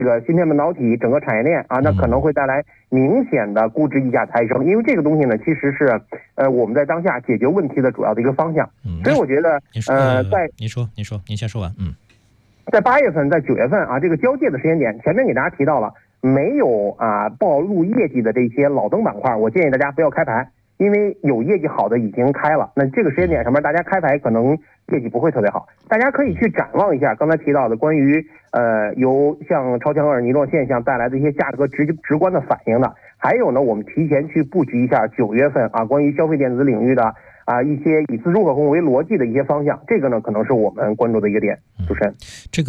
这个芯片半导体整个产业链啊，那可能会带来明显的估值溢价抬升，因为这个东西呢，其实是我们在当下解决问题的主要的一个方向。所以我觉得您先说完。 在8月份，在9月份啊，这个交界的时间点，前面给大家提到了没有暴露业绩的这些老灯板块，我建议大家不要开牌。因为有业绩好的已经开了，那这个时间点上面大家开牌可能业绩不会特别好，大家可以去展望一下刚才提到的关于由像超强厄尔尼诺现象带来的一些价格直观的反应的，还有呢我们提前去布局一下9月份啊关于消费电子领域的一些以自主可控为逻辑的一些方向，这个呢可能是我们关注的一个点。主持人， 这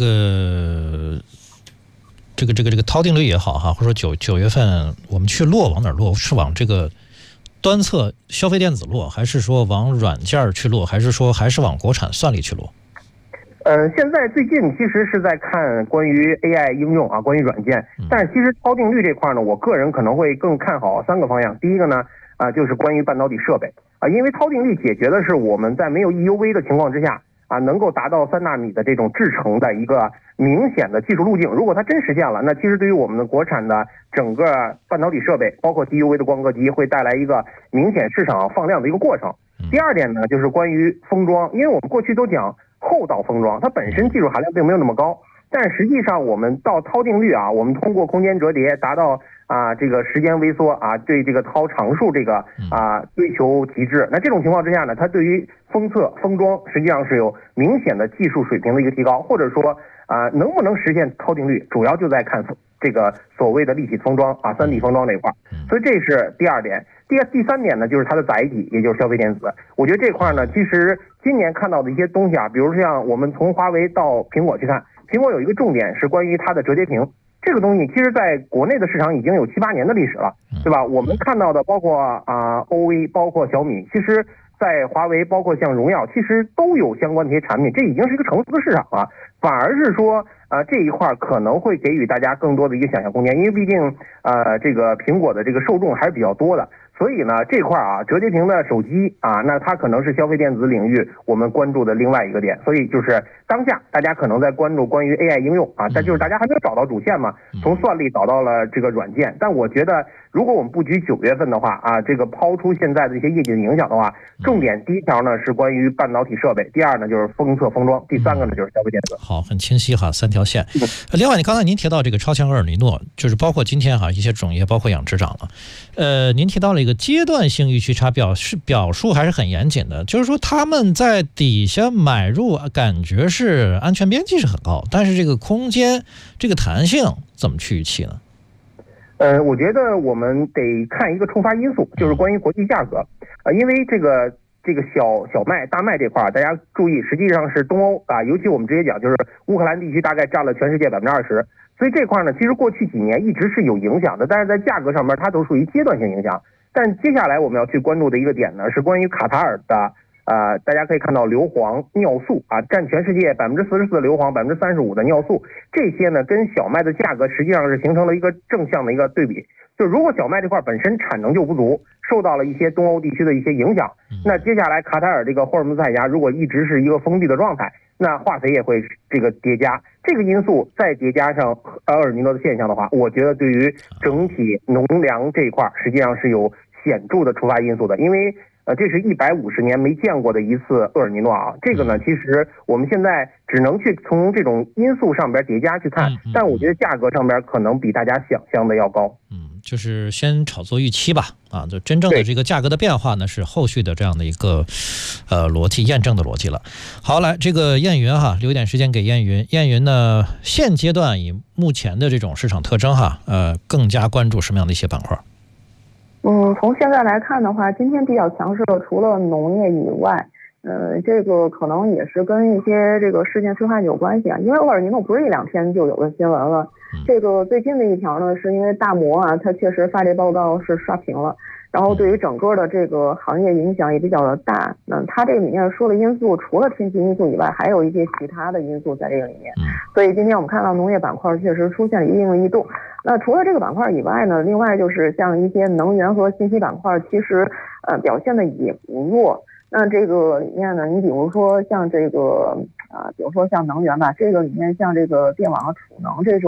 个涛定律也好哈，或者说九月份我们去落往哪儿落？是往这个端侧消费电子落，还是说往软件去落，还是说还是往国产算力去落？ 现在最近其实是在看关于 AI 应用啊，关于软件，但是其实超定律这块呢，我个人可能会更看好3个方向。第一个呢，就是关于半导体设备啊，因为超定律解决的是我们在没有 EUV 的情况之下能够达到3纳米的这种制程的一个明显的技术路径。如果它真实现了，那其实对于我们的国产的整个半导体设备，包括 DUV 的光刻机，会带来一个明显市场放量的一个过程。第二点呢，就是关于封装，因为我们过去都讲后导封装，它本身技术含量并没有那么高，但实际上我们到涛定律啊，我们通过空间折叠达到这个时间微缩啊，对这个涛常数这个追求极致。那这种情况之下呢，它对于封测封装实际上是有明显的技术水平的一个提高，或者说能不能实现涛定律，主要就在看这个所谓的立体封装3D 封装这一块。所以这是第二点。第三点呢，就是它的载体，也就是消费电子。我觉得这块呢，其实今年看到的一些东西比如像我们从华为到苹果去看，苹果有一个重点是关于它的折叠屏。这个东西其实在国内的市场已经有7、8年的历史了，对吧？我们看到的包括OV， 包括小米，其实在华为包括像荣耀，其实都有相关的一些产品，这已经是一个成熟的市场了。反而是说这一块可能会给予大家更多的一个想象空间，因为毕竟这个苹果的这个受众还是比较多的。所以呢，这块折叠屏的手机那它可能是消费电子领域我们关注的另外一个点。所以就是当下大家可能在关注关于 AI 应用但就是大家还没有找到主线嘛，从算力找到了这个软件。但我觉得如果我们布局9月份的话这个抛出现在的一些业绩的影响的话，重点第一条呢是关于半导体设备，第二呢就是封测封装，第三个呢就是消费电子。 好，很清晰哈，3条线。另外，刚才您提到这个超强厄尔尼诺，就是包括今天一些种业，包括养殖涨了。您提到了一个阶段性预期差表述还是很严谨的，就是说他们在底下买入，感觉是安全边际是很高，但是这个空间、这个弹性怎么去预期呢？ 我觉得我们得看一个触发因素，就是关于国际价格因为这个小麦、大麦这块大家注意，实际上是东欧尤其我们直接讲，就是乌克兰地区大概占了全世界20%，所以这块呢，其实过去几年一直是有影响的，但是在价格上面它都属于阶段性影响。但接下来我们要去关注的一个点呢，是关于卡塔尔的大家可以看到硫磺、尿素占全世界44%的硫磺，35%的尿素，这些呢跟小麦的价格实际上是形成了一个正向的一个对比。就如果小麦这块本身产能就不足，受到了一些东欧地区的一些影响，那接下来卡塔尔这个霍尔木兹海峡如果一直是一个封闭的状态，那化肥也会这个叠加，这个因素再叠加上厄尔尼诺的现象的话，我觉得对于整体农粮这一块实际上是有显著的触发因素的。因为这是150年没见过的一次厄尔尼诺这个呢，其实我们现在只能去从这种因素上边叠加去看，但我觉得价格上边可能比大家想象的要高。 就是先炒作预期吧就真正的这个价格的变化呢，是后续的这样的一个逻辑验证的逻辑了。好，来这个燕云留一点时间给燕云。燕云呢，现阶段以目前的这种市场特征更加关注什么样的一些板块？ 从现在来看的话，今天比较强势的除了农业以外，这个可能也是跟一些这个事件催化有关系因为厄尔尼诺不是1、2天就有的新闻了。这个最近的一条呢，是因为大摩它确实发这报告是刷屏了，然后对于整个的这个行业影响也比较的大。那它这个里面说的因素，除了天气因素以外，还有一些其他的因素在这个里面。所以今天我们看到农业板块确实出现了一定的异动。那除了这个板块以外呢，另外就是像一些能源和信息板块，其实表现的也不弱。那这个里面呢，你比如说像这个比如说像能源吧，这个里面像这个电网储能这种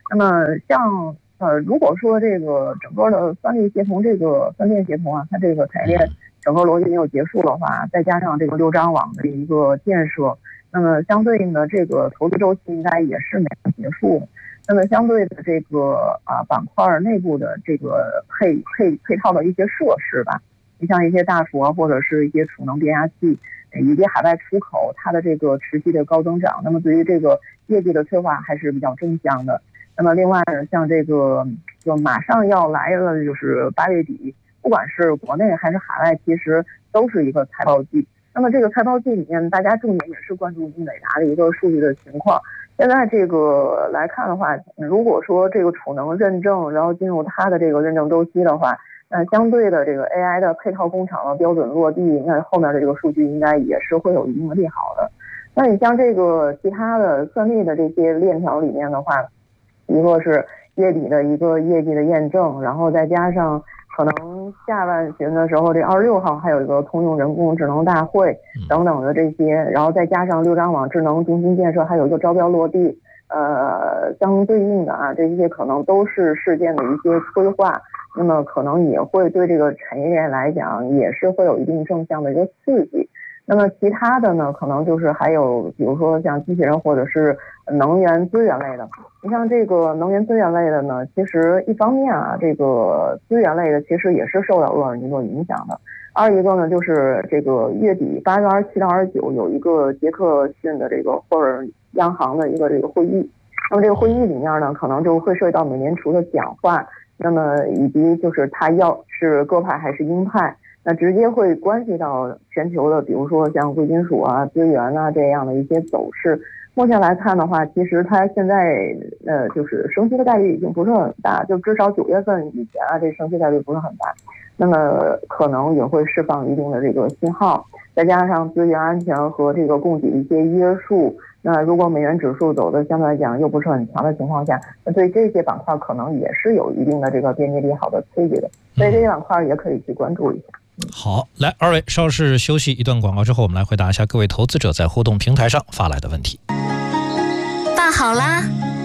那么像如果说这个整个的算力协同，这个算电协同啊，它这个产业链整个逻辑没有结束的话，再加上这个6张网的一个建设，那么相对应的这个投资周期应该也是没有结束的。那么相对的这个板块内部的这个配套的一些设施吧，你像一些大佛或者是一些储能变压器，以及海外出口，它的这个持续的高增长，那么对于这个业绩的催化还是比较正向的。那么另外像这个就马上要来的就是8月底，不管是国内还是海外，其实都是一个财报季。那么这个财报季里面，大家重点也是关注英伟达的一个数据的情况。现在这个来看的话，如果说这个储能认证，然后进入它的这个认证周期的话，那相对的这个 AI 的配套工厂的标准落地，那后面的这个数据应该也是会有一定的利好的。那你像这个其他的算力的这些链条里面的话，一个是月底的一个业绩的验证，然后再加上可能下半旬的时候，这26号还有一个通用人工智能大会等等的这些，然后再加上6张网智能中心建设，还有一个招标落地，相对应的这些可能都是事件的一些催化，那么可能也会对这个产业链来讲也是会有一定正向的一个刺激。那么其他的呢，可能就是还有比如说像机器人或者是能源资源类的。你像这个能源资源类的呢，其实一方面这个资源类的其实也是受到厄尔尼诺影响的。二一个呢，就是这个月底8月27到29有一个杰克逊的这个霍尔央行的一个这个会议。那么这个会议里面呢，可能就会涉及到美联储的讲话，那么以及就是它要是鸽派还是鹰派。那直接会关系到全球的，比如说像贵金属资源这样的一些走势。目前来看的话，其实它现在就是升息的概率已经不是很大，就至少9月份以前这升息概率不是很大。那么可能也会释放一定的这个信号，再加上资源安全和这个供给一些约束。那如果美元指数走的相对来讲又不是很强的情况下，那对这些板块可能也是有一定的这个边际利好的刺激的，所以这些板块也可以去关注一下。 好，来，二位稍事休息一段广告之后，我们来回答一下各位投资者在互动平台上发来的问题。 饭好啦，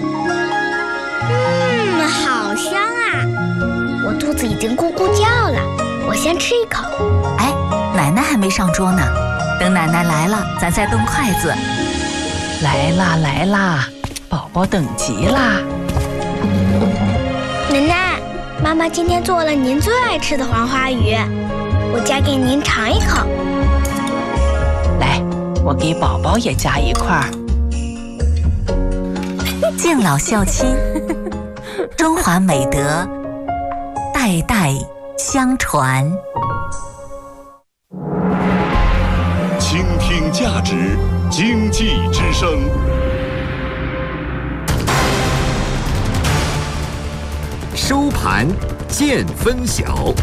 好香啊！我肚子已经咕咕叫了，我先吃一口。 哎，奶奶还没上桌呢，等奶奶来了，咱再动筷子。 来啦来啦，宝宝等急啦！ 奶奶，妈妈今天做了您最爱吃的黄花鱼，我夹给您尝一口。 来，我给宝宝也夹一块。 敬老孝亲，中华美德代代相传。 倾听价值，经济之声。收盘见分晓。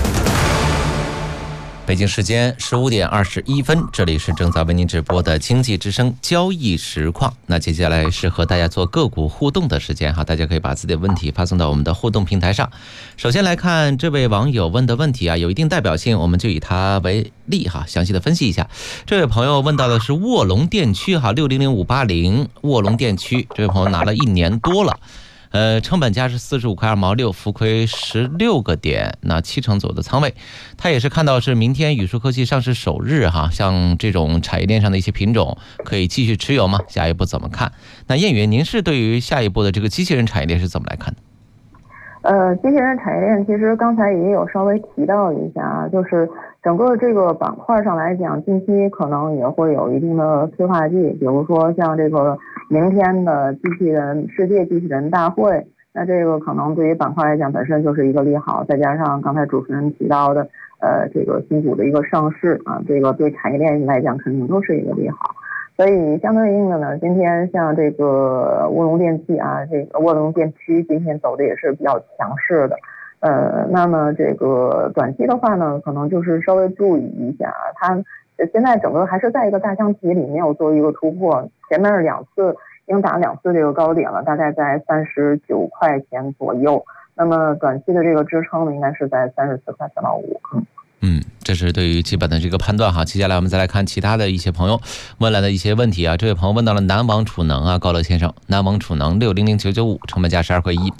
北京时间15点21分，这里是正在为您直播的经济之声交易实况。那接下来是和大家做个股互动的时间哈，大家可以把自己的问题发送到我们的互动平台上。首先来看这位网友问的问题有一定代表性，我们就以他为例哈，详细的分析一下。这位朋友问到的是卧龙电区600580，卧龙电区，这位朋友拿了1年多了。成本价是45块2毛6，浮亏16个点，那7成左右的仓位。他也是看到是明天宇树科技上市首日哈，像这种产业链上的一些品种可以继续持有吗？下一步怎么看？那燕云，您是对于下一步的这个机器人产业链是怎么来看的？ 机器人产业链其实刚才也有稍微提到一下就是整个这个板块上来讲，近期可能也会有一定的催化剂，比如说像这个明天的世界机器人大会，那这个可能对于板块来讲本身就是一个利好，再加上刚才主持人提到的这个新股的一个上市这个对产业链来讲肯定都是一个利好。所以相对应的呢，今天像这个卧龙电器这个卧龙电区今天走的也是比较强势的。那么这个短期的话呢，可能就是稍微注意一下它现在整个还是在一个大箱体里没有做一个突破，前面2次已经打2次这个高点了，大概在39块钱左右。那么短期的这个支撑呢，应该是在34块3到5。 这是对于基本的这个判断哈。接下来我们再来看其他的一些朋友问来的一些问题啊。这位朋友问到了南王储能啊，高乐先生，南王储能600995，成本价12.1块，